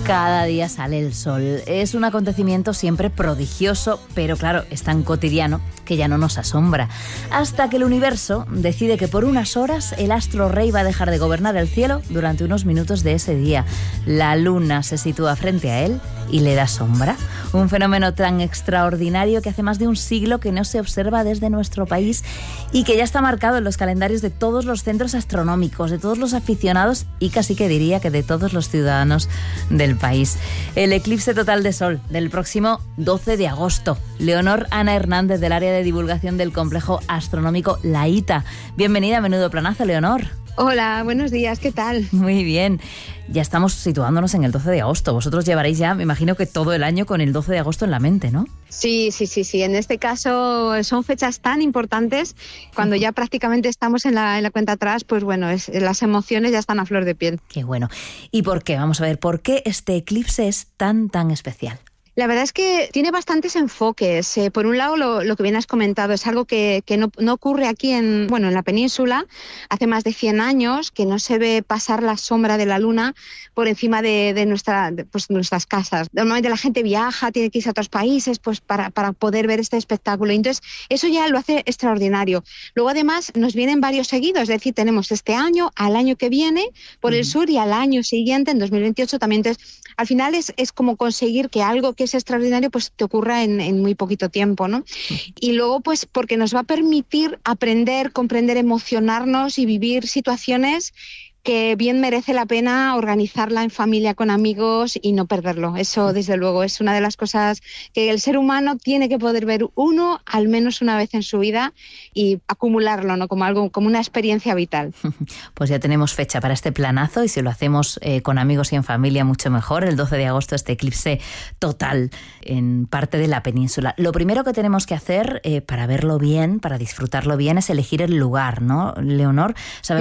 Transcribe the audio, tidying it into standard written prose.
Cada día sale el sol. Es un acontecimiento siempre prodigioso, pero claro, es tan cotidiano que ya no nos asombra. Hasta que el universo decide que por unas horas el astro rey va a dejar de gobernar el cielo durante unos minutos de ese día. La luna se sitúa frente a él y le da sombra. Un fenómeno tan extraordinario que hace más de un siglo que no se observa desde nuestro país y que ya está marcado en los calendarios de todos los centros astronómicos, de todos los aficionados y casi que diría que de todos los ciudadanos del país. El eclipse total de sol del próximo 12 de agosto. Leonor Ana Hernández, del área de divulgación del complejo astronómico La ITA. Bienvenida a Menudo Planazo, Leonor. Hola, buenos días, ¿qué tal? Muy bien. Ya estamos situándonos en el 12 de agosto. Vosotros llevaréis ya, me imagino que todo el año con el 12 de agosto en la mente, ¿no? Sí. En este caso son fechas tan importantes. Cuando ya prácticamente estamos en la cuenta atrás, pues bueno, las emociones ya están a flor de piel. Qué bueno. ¿Y por qué? Vamos a ver, ¿por qué este eclipse es tan especial? La verdad es que tiene bastantes enfoques. Por un lado, lo que bien has comentado, es algo que no ocurre aquí en la península. Hace más de 100 años que no se ve pasar la sombra de la luna por encima de nuestras casas. Normalmente la gente viaja, tiene que irse a otros países pues para poder ver este espectáculo. Entonces, eso ya lo hace extraordinario. Luego, además, nos vienen varios seguidos. Es decir, tenemos este año, al año que viene, por el sur, y al año siguiente, en 2028 también. Entonces, al final es como conseguir que algo que es extraordinario pues te ocurra en muy poquito tiempo, ¿no? Y luego pues porque nos va a permitir aprender, comprender, emocionarnos y vivir situaciones que bien merece la pena organizarla en familia, con amigos, y no perderlo. Eso, desde luego, es una de las cosas que el ser humano tiene que poder ver al menos una vez en su vida y acumularlo, ¿no? Como una experiencia vital. Pues ya tenemos fecha para este planazo, y si lo hacemos con amigos y en familia, mucho mejor. El 12 de agosto, este eclipse total en parte de la península. Lo primero que tenemos que hacer para verlo bien, para disfrutarlo bien, es elegir el lugar, ¿no, Leonor? Sabemos